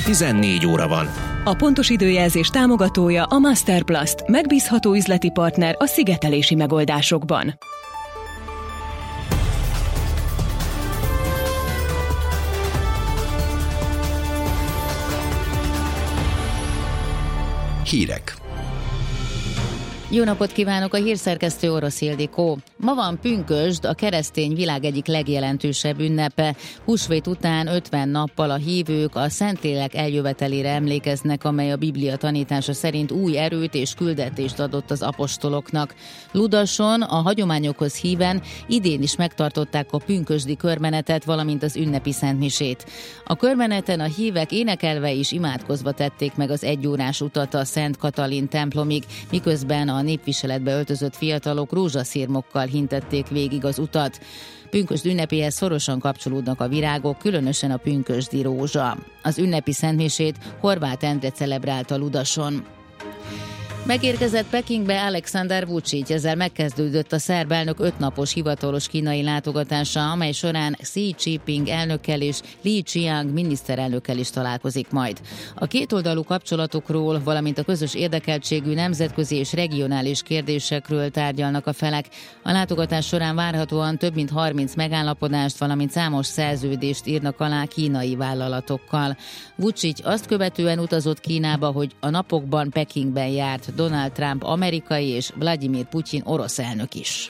14 óra van. A pontos időjelzés támogatója a Masterplast, megbízható üzleti partner a szigetelési megoldásokban. Hírek. Jó napot kívánok, a hírszerkesztő Orosz Ildikó. Ma van pünkösd, a keresztény világ egyik legjelentősebb ünnepe. Húsvét után 50 nappal a hívők a Szentlélek eljövetelére emlékeznek, amely a Biblia tanítása szerint új erőt és küldetést adott az apostoloknak. Ludason, a hagyományokhoz híven idén is megtartották a pünkösdi körmenetet, valamint az ünnepi szentmisét. A körmeneten a hívek énekelve és imádkozva tették meg az egyórás utat a Szent Katalin templomig, miközben a népviseletbe öltözött fiatalok rózsaszirmokkal hintették végig az utat. Pünkösd ünnepéhez szorosan kapcsolódnak a virágok, különösen a pünkösdi rózsa. Az ünnepi szentmisét Horváth Endre celebrálta Ludason. Megérkezett Pekingbe Alexander Vučić, ezzel megkezdődött a szerb elnök 5 napos hivatalos kínai látogatása, amely során Xi Jinping elnökkel és Li Qiang miniszterelnökkel is találkozik majd. A kétoldalú kapcsolatokról, valamint a közös érdekeltségű nemzetközi és regionális kérdésekről tárgyalnak a felek. A látogatás során várhatóan több mint 30 megállapodást, valamint számos szerződést írnak alá kínai vállalatokkal. Vučić azt követően utazott Kínába, hogy a napokban Pekingben járt Donald Trump amerikai és Vladimir Putyin orosz elnök is.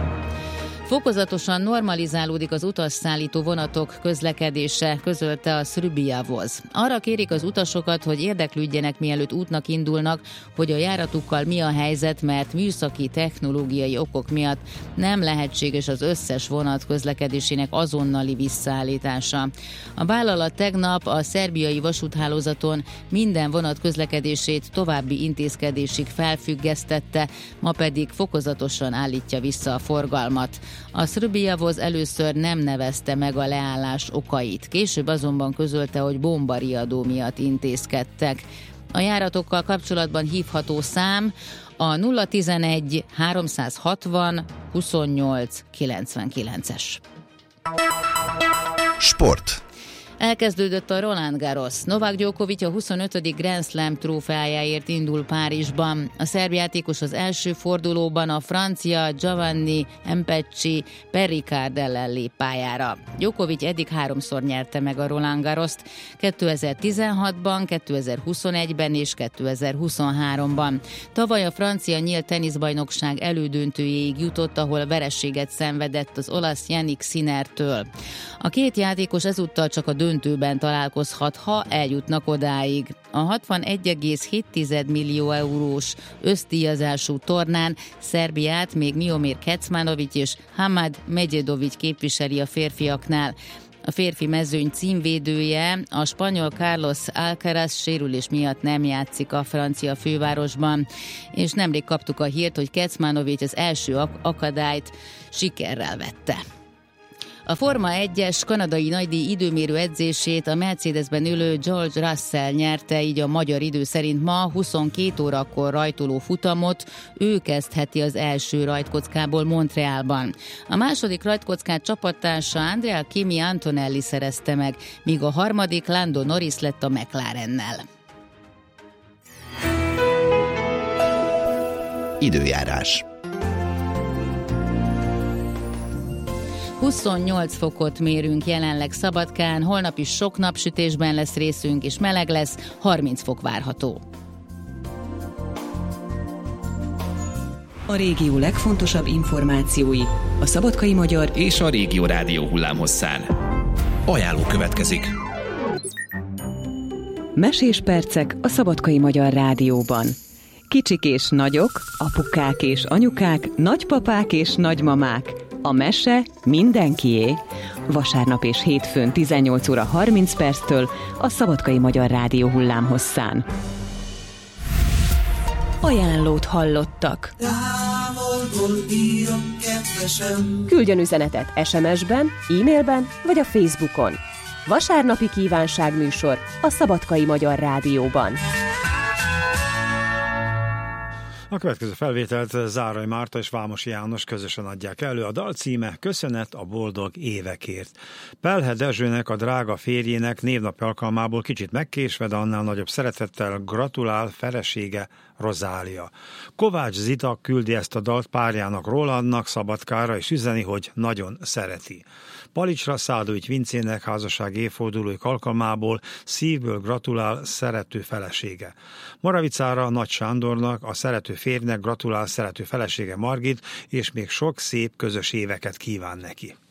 Fokozatosan normalizálódik az utasszállító vonatok közlekedése, közölte a Srbija-Voz. Arra kérik az utasokat, hogy érdeklődjenek, mielőtt útnak indulnak, hogy a járatukkal mi a helyzet, mert műszaki, technológiai okok miatt nem lehetséges az összes vonat közlekedésének azonnali visszaállítása. A vállalat tegnap a szerbiai vasúthálózaton minden vonat közlekedését további intézkedésig felfüggesztette, ma pedig fokozatosan állítja vissza a forgalmat. A Srbija-Voz először nem nevezte meg a leállás okait, később azonban közölte, hogy bombariadó miatt intézkedtek. A járatokkal kapcsolatban hívható szám a 011 360 28 99-es. Sport. Elkezdődött a Roland Garros. Novák Djokovic a 25. Grand Slam trófeájáért indul Párizsban. A szerb játékos az első fordulóban a francia Giovanni Mpecci Perricard ellen lép pályára. Djokovic eddig 3-szor nyerte meg a Roland Garrost, 2016-ban, 2021-ben és 2023-ban. Tavaly a francia nyílt teniszbajnokság elődöntőjéig jutott, ahol vereséget szenvedett az olasz Jannik Sinnertől. A két játékos ezúttal csak a döntőben találkozhat, ha eljutnak odáig. A 61,7 millió eurós összdíjazású tornán Szerbiát még Miomir Kecmanovic és Hamad Medjedovic képviseli a férfiaknál. A férfi mezőny címvédője, a spanyol Carlos Alcaraz sérülés miatt nem játszik a francia fővárosban, és nemrég kaptuk a hírt, hogy Kecmanovic az első akadályt sikerrel vette. A Forma 1-es kanadai nagydíj időmérő edzését a Mercedesben ülő George Russell nyerte, így a magyar idő szerint ma 22 órakor rajtoló futamot ő kezdheti az első rajtkockából Montrealban. A második rajtkockát csapattársa Andrea Kimi Antonelli szerezte meg, míg a harmadik Lando Norris lett a McLarennel. Időjárás. 28 fokot mérünk jelenleg Szabadkán, holnap is sok napsütésben lesz részünk, és meleg lesz, 30 fok várható. A régió legfontosabb információi a Szabadkai Magyar és a Régió Rádió hullámhosszán. Ajánló következik. Mesés percek a Szabadkai Magyar Rádióban. Kicsik és nagyok, apukák és anyukák, nagypapák és nagymamák. A mese mindenkié. Vasárnap és hétfőn 18 óra 30 perctől a Szabadkai Magyar Rádió hullámhosszán. Ajánlót hallottak. Küldjön üzenetet SMS-ben, e-mailben vagy a Facebookon. Vasárnapi kívánságműsor a Szabadkai Magyar Rádióban. A következő felvételt Zárai Márta és Vámosi János közösen adják elő. A dal címe Köszönet a boldog évekért. Pelhe Dezsőnek, a drága férjének névnapi alkalmából kicsit megkésve, de annál nagyobb szeretettel gratulál felesége, Rozália. Kovács Zita küldi ezt a dalt párjának, Rolandnak, Szabadkára, és üzeni, hogy nagyon szereti. Palicsra Szádóigy Vincének házasság évfordulóik alkalmából szívből gratulál szerető felesége. Moravicára Nagy Sándornak, a szerető férjnek gratulál szerető felesége, Margit, és még sok szép közös éveket kíván neki.